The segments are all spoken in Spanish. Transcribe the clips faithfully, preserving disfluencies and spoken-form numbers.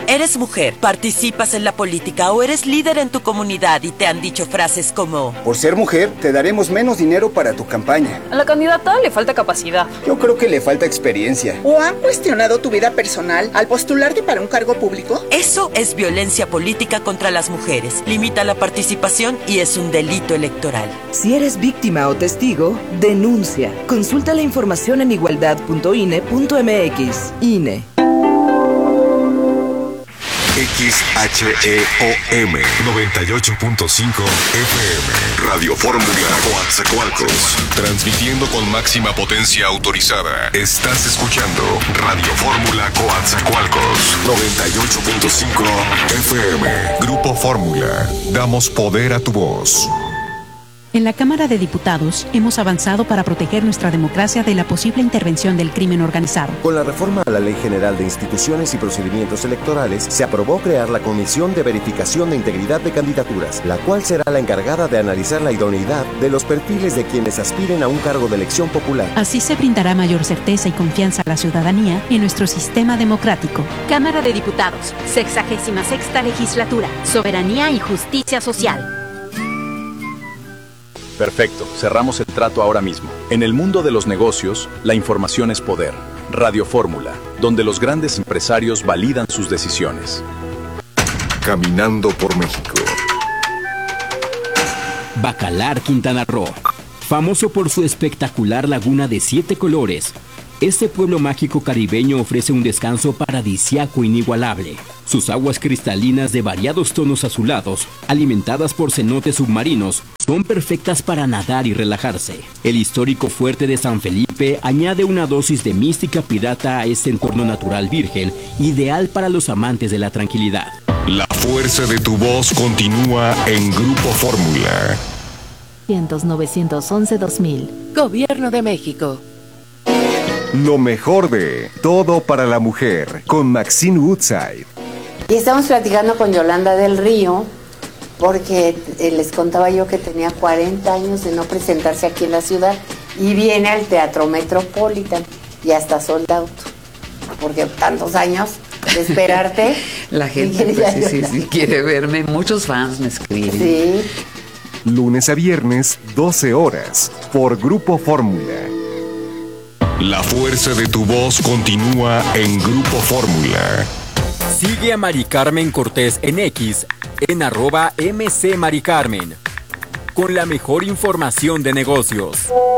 Eres mujer, participas en la política o eres líder en tu comunidad y te han dicho frases como: por ser mujer, te daremos menos dinero para tu campaña. A la candidata le falta capacidad. Yo creo que le falta experiencia. ¿O han cuestionado tu vida personal al postularte para un cargo público? Eso es violencia política contra las mujeres. Limita la participación y es un delito electoral. Si eres víctima o testigo, denuncia. Consulta la información en igualdad punto i n e punto m x. I N E. X H E O M noventa y ocho punto cinco F M Radio Fórmula Coatzacoalcos, transmitiendo con máxima potencia autorizada. Estás escuchando Radio Fórmula Coatzacoalcos noventa y ocho punto cinco F M. Grupo Fórmula, damos poder a tu voz. En la Cámara de Diputados hemos avanzado para proteger nuestra democracia de la posible intervención del crimen organizado. Con la reforma a la Ley General de Instituciones y Procedimientos Electorales, se aprobó crear la Comisión de Verificación de Integridad de Candidaturas, la cual será la encargada de analizar la idoneidad de los perfiles de quienes aspiren a un cargo de elección popular. Así se brindará mayor certeza y confianza a la ciudadanía en nuestro sistema democrático. Cámara de Diputados, sexagésima sexta legislatura, Soberanía y Justicia Social. Perfecto, cerramos el trato ahora mismo. En el mundo de los negocios, la información es poder. Radio Fórmula, donde los grandes empresarios validan sus decisiones. Caminando por México. Bacalar, Quintana Roo. Famoso por su espectacular laguna de siete colores, este pueblo mágico caribeño ofrece un descanso paradisíaco inigualable. Sus aguas cristalinas de variados tonos azulados, alimentadas por cenotes submarinos, son perfectas para nadar y relajarse. El histórico fuerte de San Felipe añade una dosis de mística pirata a este entorno natural virgen, ideal para los amantes de la tranquilidad. La fuerza de tu voz continúa en Grupo Fórmula. novecientos once dos mil. Gobierno de México. Lo mejor de Todo para la Mujer con Maxine Woodside. Y estamos platicando con Yolanda del Río porque eh, les contaba yo que tenía cuarenta años de no presentarse aquí en la ciudad y viene al Teatro Metropolitan y hasta sold out, porque tantos años de esperarte. La gente pues, sí, sí, sí quiere verme, muchos fans me escriben. Sí. Lunes a viernes, doce horas, por Grupo Fórmula. La fuerza de tu voz continúa en Grupo Fórmula. Sigue a Mari Carmen Cortés en X, en arroba mcmaricarmen, con la mejor información de negocios.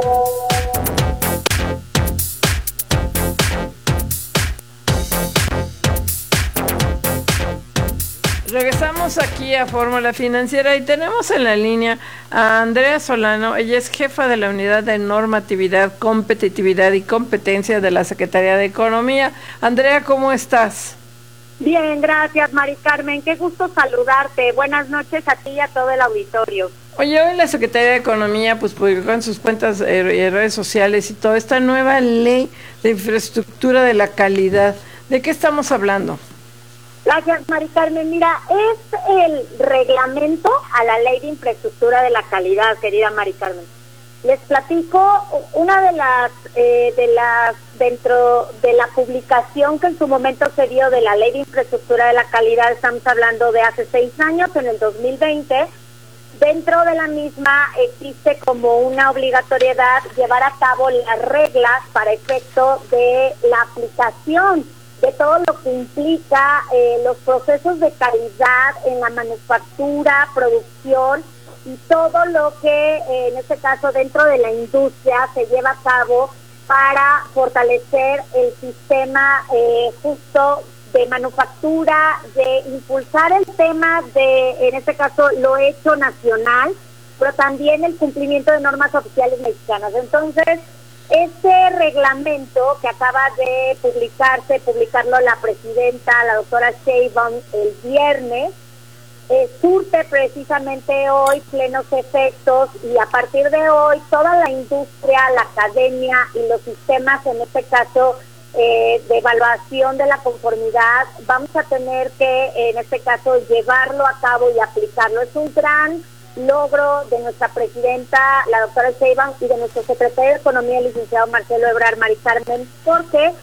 Regresamos aquí a Fórmula Financiera y tenemos en la línea a Andrea Solano. Ella es jefa de la Unidad de Normatividad, Competitividad y Competencia de la Secretaría de Economía. Andrea, ¿cómo estás? Bien, gracias, Mari Carmen. Qué gusto saludarte. Buenas noches a ti y a todo el auditorio. Oye, hoy la Secretaría de Economía pues publicó en sus cuentas y eh, redes sociales y toda esta nueva ley de infraestructura de la calidad. ¿De qué estamos hablando? Gracias, Mari Carmen. Mira, es el reglamento a la Ley de Infraestructura de la Calidad, querida Mari Carmen. Les platico una de las, eh, de las, dentro de la publicación que en su momento se dio de la Ley de Infraestructura de la Calidad, estamos hablando de hace seis años, en el dos mil veinte, dentro de la misma existe como una obligatoriedad llevar a cabo las reglas para efecto de la aplicación de todo lo que implica eh, los procesos de calidad en la manufactura, producción y todo lo que eh, en este caso dentro de la industria se lleva a cabo para fortalecer el sistema eh, justo de manufactura, de impulsar el tema de, en este caso, lo hecho nacional, pero también el cumplimiento de normas oficiales mexicanas. Entonces, este reglamento que acaba de publicarse, publicarlo la presidenta, la doctora Sheinbaum, el viernes, eh, surte precisamente hoy plenos efectos y a partir de hoy toda la industria, la academia y los sistemas, en este caso, eh, de evaluación de la conformidad, vamos a tener que, en este caso, llevarlo a cabo y aplicarlo. Es un gran logro de nuestra presidenta, la doctora Sheinbaum, y de nuestro secretario de Economía, el licenciado Marcelo Ebrard, Mari Carmen, porque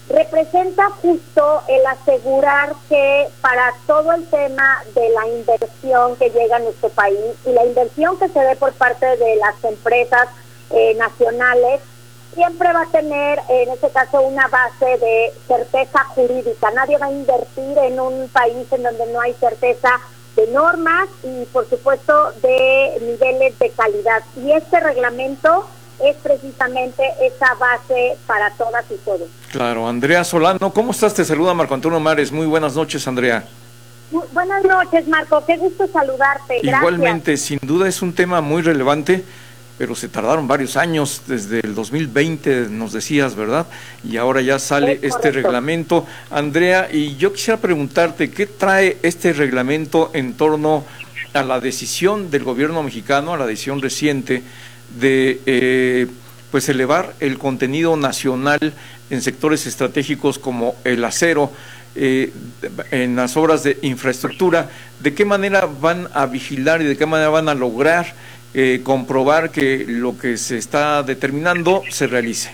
representa justo el asegurar que para todo el tema de la inversión que llega a nuestro país y la inversión que se dé por parte de las empresas eh, nacionales, siempre va a tener, en este caso, una base de certeza jurídica. Nadie va a invertir en un país en donde no hay certeza de normas y, por supuesto, de niveles de calidad. Y este reglamento es precisamente esa base para todas y todos. Claro. Andrea Solano, ¿cómo estás? Te saluda Marco Antonio Mares. Muy buenas noches, Andrea. Muy buenas noches, Marco. Qué gusto saludarte. Gracias. Igualmente, sin duda es un tema muy relevante, pero se tardaron varios años, desde el dos mil veinte nos decías, ¿verdad? Y ahora ya sale este reglamento. Andrea, y yo quisiera preguntarte, ¿qué trae este reglamento en torno a la decisión del gobierno mexicano, a la decisión reciente de eh, pues elevar el contenido nacional en sectores estratégicos como el acero, eh, en las obras de infraestructura? ¿De qué manera van a vigilar y de qué manera van a lograr eh, comprobar que lo que se está determinando se realice?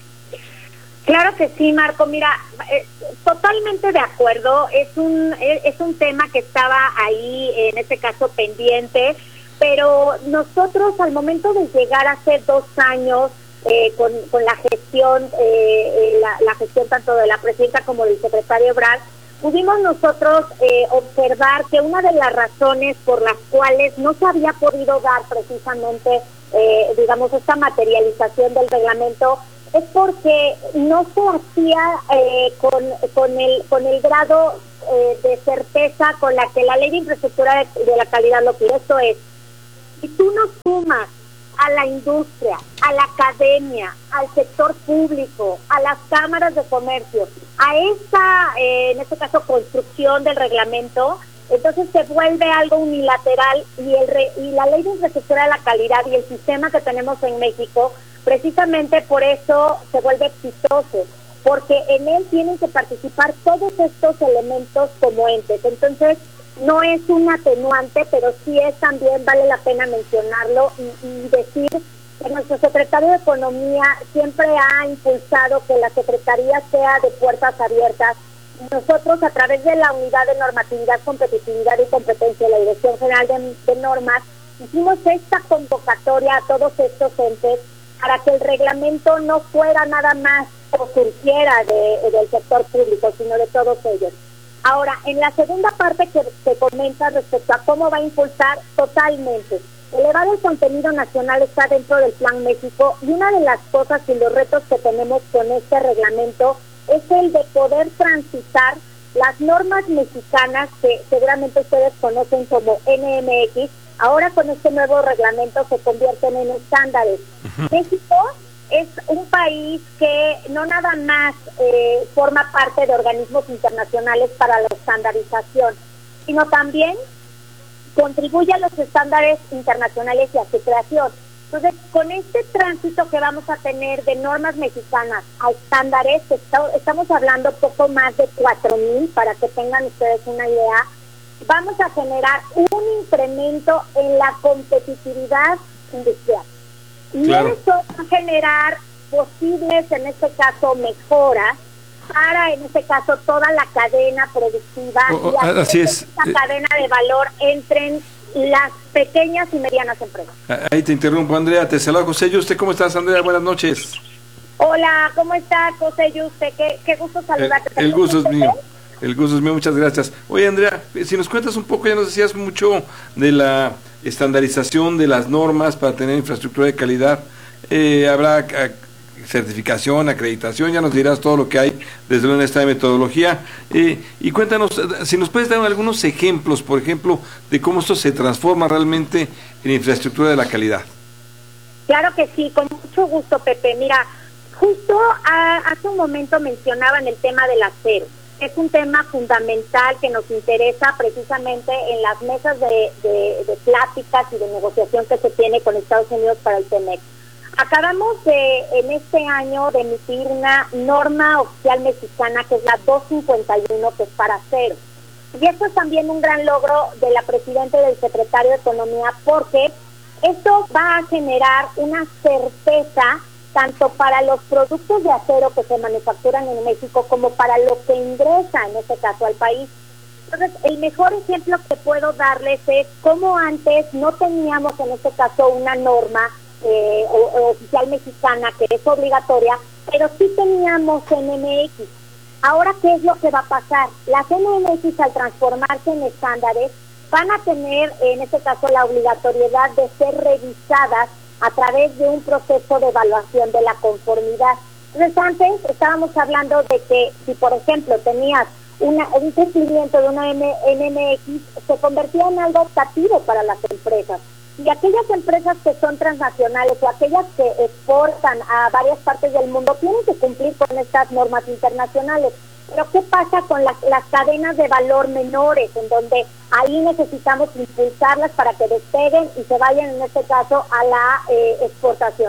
Claro que sí, Marco. Mira, eh, totalmente de acuerdo. Es un es, es un tema que estaba ahí, en este caso, pendiente. Pero nosotros, al momento de llegar hace dos años eh, con, con la gestión, eh, la, la gestión tanto de la presidenta como del secretario Ebrard, pudimos nosotros eh, observar que una de las razones por las cuales no se había podido dar precisamente, eh, digamos, esta materialización del reglamento es porque no se hacía eh, con, con, el, con el grado eh, de certeza con la que la Ley de Infraestructura de, de la Calidad lo pide. Esto es, si tú no sumas a la industria, a la academia, al sector público, a las cámaras de comercio, a esta, eh, en este caso, construcción del reglamento, entonces se vuelve algo unilateral y, el re, y la Ley de Infraestructura de la Calidad y el sistema que tenemos en México, precisamente por eso se vuelve exitoso, porque en él tienen que participar todos estos elementos como entes. Entonces, no es un atenuante, pero sí es también, vale la pena mencionarlo y, y decir que nuestro secretario de Economía siempre ha impulsado que la Secretaría sea de puertas abiertas. Nosotros, a través de la Unidad de Normatividad, Competitividad y Competencia de la Dirección General de, de Normas, hicimos esta convocatoria a todos estos entes para que el reglamento no fuera nada más o surgiera de, del sector público, sino de todos ellos. Ahora, en la segunda parte que se comenta respecto a cómo va a impulsar, totalmente. Elevar el contenido nacional está dentro del Plan México y una de las cosas y los retos que tenemos con este reglamento es el de poder transitar las normas mexicanas que seguramente ustedes conocen como N M X. Ahora con este nuevo reglamento se convierten en estándares. Uh-huh. México es un país que no nada más eh, forma parte de organismos internacionales para la estandarización, sino también contribuye a los estándares internacionales y a su creación. Entonces, con este tránsito que vamos a tener de normas mexicanas a estándares, estamos hablando poco más de cuatro mil, para que tengan ustedes una idea, vamos a generar un incremento en la competitividad industrial. Y claro, eso va a generar posibles, en este caso, mejoras para, en este caso, toda la cadena productiva oh, y oh, así es. esta cadena de valor entre las pequeñas y medianas empresas. Ahí te interrumpo, Andrea. Te saluda José Yuste. ¿Cómo estás, Andrea? Buenas noches. Hola, ¿cómo estás, José Yuste? Qué, qué gusto saludarte. El, el gusto es mío. El gusto es mío, muchas gracias. Oye, Andrea, si nos cuentas un poco, ya nos decías mucho de la estandarización de las normas para tener infraestructura de calidad. Eh, habrá a, certificación, acreditación, ya nos dirás todo lo que hay desde luego en esta metodología. Eh, y cuéntanos, si nos puedes dar algunos ejemplos, por ejemplo, de cómo esto se transforma realmente en infraestructura de la calidad. Claro que sí, con mucho gusto, Pepe. Mira, justo a, hace un momento mencionaban el tema del acero. Es un tema fundamental que nos interesa precisamente en las mesas de, de, de pláticas y de negociación que se tiene con Estados Unidos para el TEMEC. Acabamos de, en este año, de emitir una norma oficial mexicana que es la doscientos cincuenta y uno, que es para acero. Y esto es también un gran logro de la presidenta y del secretario de Economía, porque esto va a generar una certeza tanto para los productos de acero que se manufacturan en México como para lo que ingresa, en este caso, al país. Entonces, el mejor ejemplo que puedo darles es cómo antes no teníamos, en este caso, una norma eh, o, o oficial mexicana que es obligatoria, pero sí teníamos C N M X. Ahora, ¿qué es lo que va a pasar? Las C N M X, al transformarse en estándares, van a tener, en este caso, la obligatoriedad de ser revisadas a través de un proceso de evaluación de la conformidad. Entonces, antes estábamos hablando de que si, por ejemplo, tenías una, un cumplimiento de una N M X, se convertía en algo optativo para las empresas. Y aquellas empresas que son transnacionales o aquellas que exportan a varias partes del mundo tienen que cumplir con estas normas internacionales. Pero ¿qué pasa con las, las cadenas de valor menores, en donde ahí necesitamos impulsarlas para que despeguen y se vayan, en este caso, a la eh, exportación?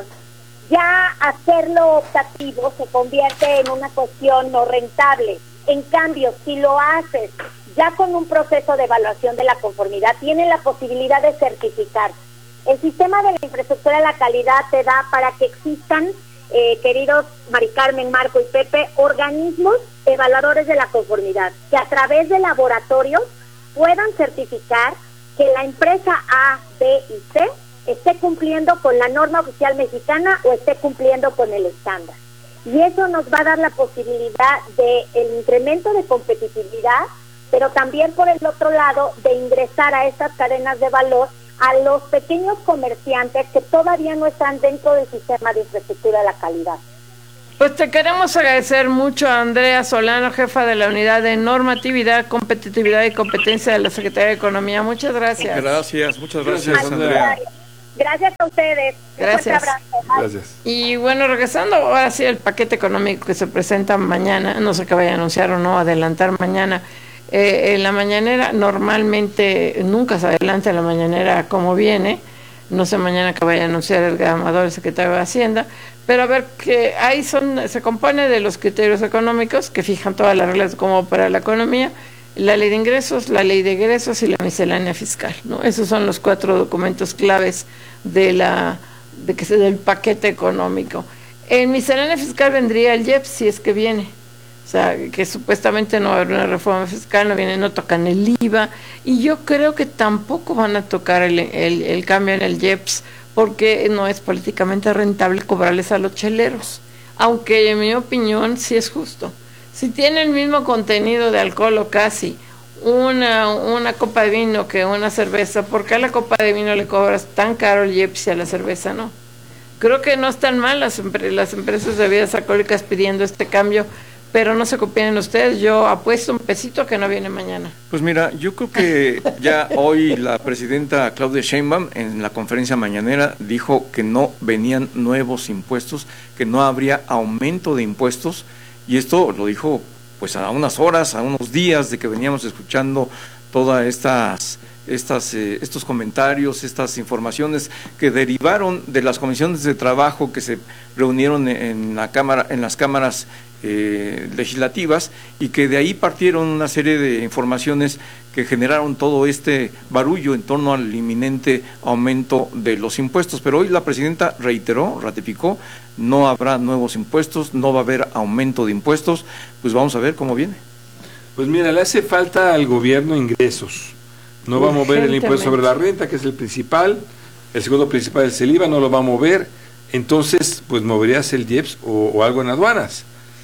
Ya hacerlo optativo se convierte en una cuestión no rentable. En cambio, si lo haces ya con un proceso de evaluación de la conformidad, tienen la posibilidad de certificar. El sistema de la infraestructura de la calidad te da para que existan, eh, queridos Mari Carmen, Marco y Pepe, organismos evaluadores de la conformidad, que a través de laboratorios puedan certificar que la empresa A, B y C esté cumpliendo con la norma oficial mexicana o esté cumpliendo con el estándar. Y eso nos va a dar la posibilidad de el incremento de competitividad, pero también por el otro lado de ingresar a estas cadenas de valor a los pequeños comerciantes que todavía no están dentro del sistema de infraestructura de la calidad. Pues te queremos agradecer mucho a Andrea Solano, jefa de la Unidad de Normatividad, Competitividad y Competencia de la Secretaría de Economía. Muchas gracias. Gracias, muchas gracias, gracias Andrea. Gracias a ustedes. Gracias. Gracias. Y bueno, regresando ahora sí al paquete económico que se presenta mañana, no sé qué vaya a anunciar o no, adelantar mañana. Eh, en la mañanera, normalmente nunca se adelanta la mañanera como viene, no sé mañana que vaya a anunciar el Amador, el secretario de Hacienda, pero a ver, que ahí son, se compone de los criterios económicos que fijan todas las reglas de cómo opera la economía, la ley de ingresos, la ley de egresos y la miscelánea fiscal, ¿no? Esos son los cuatro documentos claves de la de que se del paquete económico. En miscelánea fiscal vendría el I E P S, si es que viene. O sea, que supuestamente no va a haber una reforma fiscal, no viene, no tocan el I V A, y yo creo que tampoco van a tocar el, el, el cambio en el I E P S, porque no es políticamente rentable cobrarles a los cheleros, aunque en mi opinión sí es justo. Si tiene el mismo contenido de alcohol o casi una, una copa de vino que una cerveza, ¿por qué a la copa de vino le cobras tan caro el I E P S y a la cerveza no? Creo que no están mal las, las empresas de bebidas alcohólicas pidiendo este cambio, pero no se copien ustedes, yo apuesto un pesito que no viene mañana. Pues mira, yo creo que ya hoy la presidenta Claudia Sheinbaum en la conferencia mañanera dijo que no venían nuevos impuestos, que no habría aumento de impuestos, y esto lo dijo pues a unas horas, a unos días de que veníamos escuchando todas estas estas eh, estos comentarios, estas informaciones que derivaron de las comisiones de trabajo que se reunieron en la cámara, en las cámaras eh, legislativas, y que de ahí partieron una serie de informaciones que generaron todo este barullo en torno al inminente aumento de los impuestos. Pero hoy la presidenta reiteró, ratificó, no habrá nuevos impuestos, no va a haber aumento de impuestos. Pues vamos a ver cómo viene. Pues mira, le hace falta al gobierno ingresos. No va a mover el impuesto sobre la renta, que es el principal. El segundo principal es el I V A, no lo va a mover. Entonces, pues moverías el I E P S o, o algo en aduanas.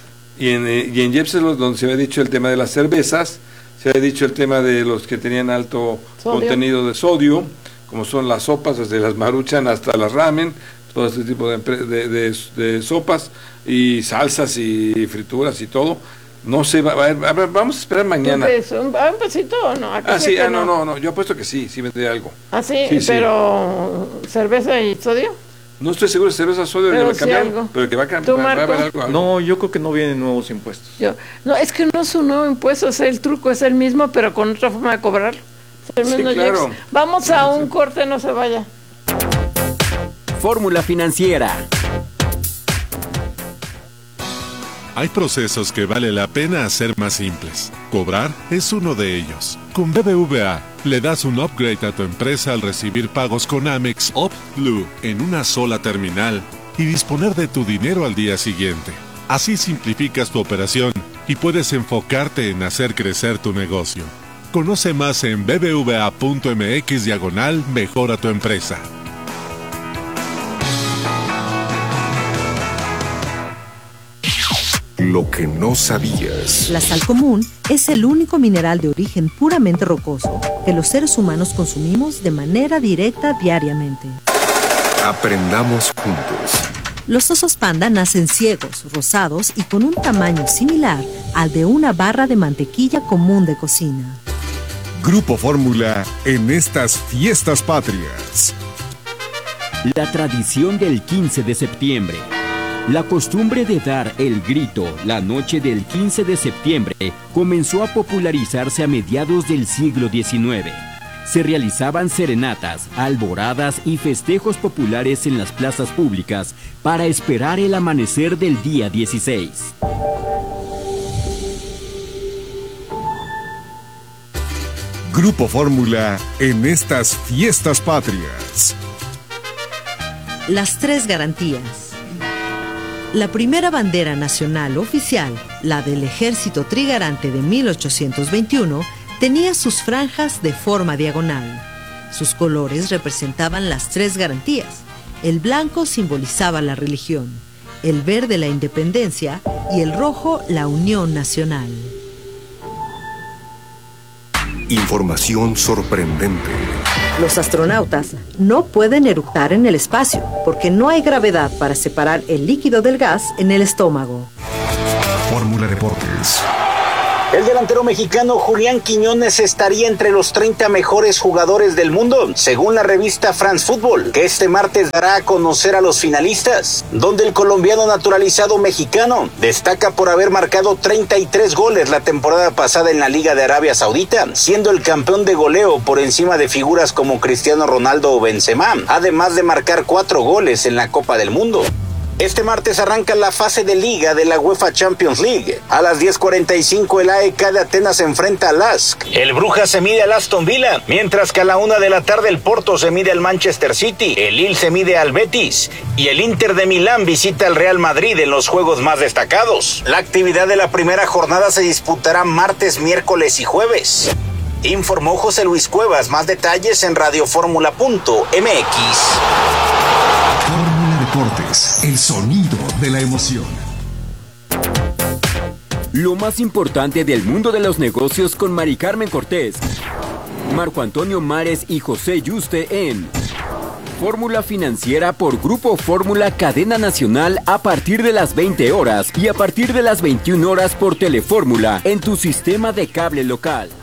Y en, eh, y en I E P S es donde se había dicho el tema de las cervezas, se había dicho el tema de los que tenían alto sodio. contenido de sodio, como son las sopas, desde las Maruchan hasta las ramen, todo este tipo de, de, de, de sopas y salsas y frituras y todo. No sé, va, a ver, a ver, vamos a esperar mañana. ¿Un, un pesito o no? Ah, sí, ah, no, no, no, yo apuesto que sí, sí vendría algo. Ah, sí, sí pero sí. ¿Cerveza y sodio? No estoy seguro si cerveza sodio pero va a cambiar, sí pero que va a cambiar. Va, va a haber algo, algo. No, yo creo que no vienen nuevos impuestos. Yo, no, es que no es un nuevo impuesto, o sea, el truco es el mismo, pero con otra forma de cobrarlo. El sí, claro. Vamos a un corte, no se vaya. Fórmula Financiera. Hay procesos que vale la pena hacer más simples. Cobrar es uno de ellos. Con B B V A, le das un upgrade a tu empresa al recibir pagos con Amex OptBlue en una sola terminal y disponer de tu dinero al día siguiente. Así simplificas tu operación y puedes enfocarte en hacer crecer tu negocio. Conoce más en bbva.mx diagonal mejora tu empresa. Lo que no sabías. La sal común es el único mineral de origen puramente rocoso que los seres humanos consumimos de manera directa diariamente. Aprendamos juntos. Los osos panda nacen ciegos, rosados y con un tamaño similar al de una barra de mantequilla común de cocina. Grupo Fórmula en estas fiestas patrias. La tradición del quince de septiembre. La costumbre de dar el grito la noche del quince de septiembre comenzó a popularizarse a mediados del siglo diecinueve. Se realizaban serenatas, alboradas y festejos populares en las plazas públicas para esperar el amanecer del día dieciséis. Grupo Fórmula en estas fiestas patrias. Las tres garantías. La primera bandera nacional oficial, la del Ejército Trigarante de mil ochocientos veintiuno, tenía sus franjas de forma diagonal. Sus colores representaban las tres garantías. El blanco simbolizaba la religión, el verde la independencia y el rojo la unión nacional. Información sorprendente. Los astronautas no pueden eructar en el espacio porque no hay gravedad para separar el líquido del gas en el estómago. Fórmula Deportes. El delantero mexicano Julián Quiñones estaría entre los treinta mejores jugadores del mundo, según la revista France Football, que este martes dará a conocer a los finalistas, donde el colombiano naturalizado mexicano destaca por haber marcado treinta y tres goles la temporada pasada en la Liga de Arabia Saudita, siendo el campeón de goleo por encima de figuras como Cristiano Ronaldo o Benzema, además de marcar cuatro goles en la Copa del Mundo. Este martes arranca la fase de liga de la UEFA Champions League. A las diez cuarenta y cinco el A E K de Atenas se enfrenta al L A S K. El Brujas se mide al Aston Villa, mientras que a la una de la tarde el Porto se mide al Manchester City, el Lille se mide al Betis y el Inter de Milán visita al Real Madrid en los juegos más destacados. La actividad de la primera jornada se disputará martes, miércoles y jueves. Informó José Luis Cuevas. Más detalles en radioformula punto m x. Deportes, el sonido de la emoción. Lo más importante del mundo de los negocios con Mari Carmen Cortés, Marco Antonio Mares y José Yuste en Fórmula Financiera por Grupo Fórmula Cadena Nacional a partir de las veinte horas y a partir de las veintiuna horas por Telefórmula en tu sistema de cable local.